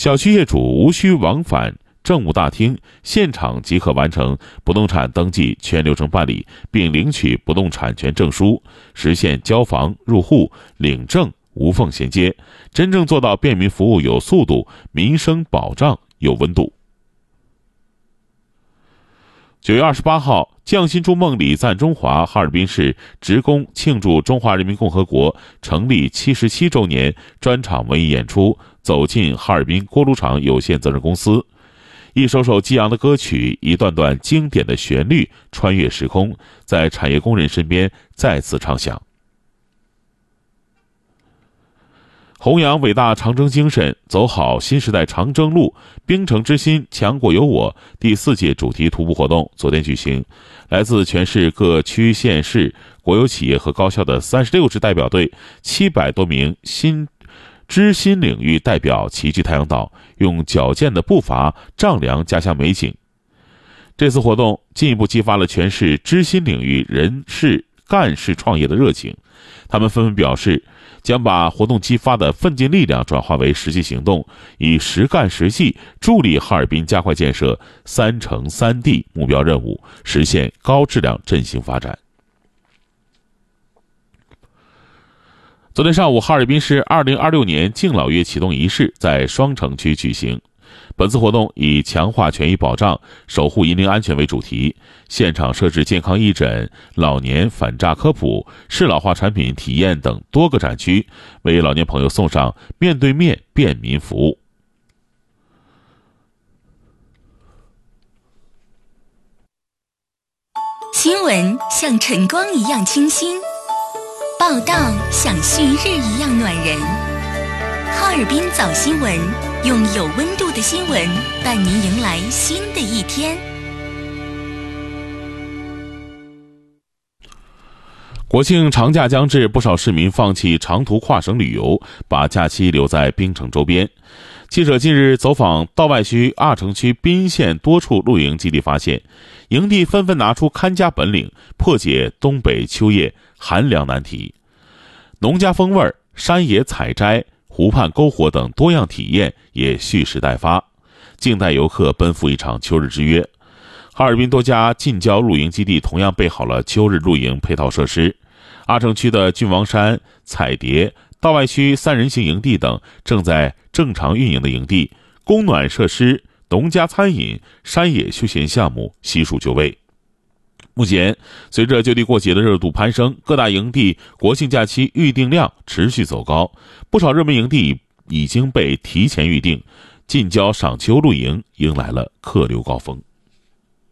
小区业主无需往返政务大厅，现场即可完成不动产登记全流程办理，并领取不动产权证书，实现交房、入户、领证无缝衔接，真正做到便民服务有速度，民生保障有温度。9月28号，匠心筑梦礼赞中华哈尔滨市职工庆祝中华人民共和国成立77周年专场文艺演出走进哈尔滨锅炉厂有限责任公司。一首首激昂的歌曲，一段段经典的旋律穿越时空，在产业工人身边再次唱响。弘扬伟大长征精神，走好新时代长征路，冰城之心强国有我第4届主题徒步活动昨天举行，来自全市各区县市国有企业和高校的36支代表队，700多名知心领域代表齐聚太阳岛，用矫健的步伐丈量家乡美景。这次活动进一步激发了全市知心领域人士干事创业的热情，他们纷纷表示将把活动激发的奋进力量转化为实际行动，以实干实际助力哈尔滨加快建设3城3地目标任务，实现高质量振兴发展。昨天上午，哈尔滨市2026年敬老月启动仪式在双城区举行。本次活动以强化权益保障、守护银龄安全为主题，现场设置健康义诊、老年反诈科普、适老化产品体验等多个展区，为老年朋友送上面对面便民服务。 新闻像晨光一样清新，报道像旭日一样暖人。哈尔滨早新闻，用有温度的新闻伴您迎来新的一天。 国庆长假将至，不少市民放弃长途跨省旅游，把假期留在冰城周边。记者近日走访道外区2城区宾县多处露营基地，发现营地纷纷拿出看家本领，破解东北秋夜寒凉难题。农家风味、山野采摘、湖畔篝火等多样体验也蓄势待发，静待游客奔赴一场秋日之约。哈尔滨多家近郊露营基地同样备好了秋日露营配套设施。2城区的郡王山、彩蝶、道外区3人行营地等正在正常运营的营地，供暖设施、农家餐饮、山野休闲项目悉数就位。目前，随着就地过节的热度攀升，各大营地国庆假期预订量持续走高，不少热门营地已经被提前预定，近郊赏秋露营迎来了客流高峰。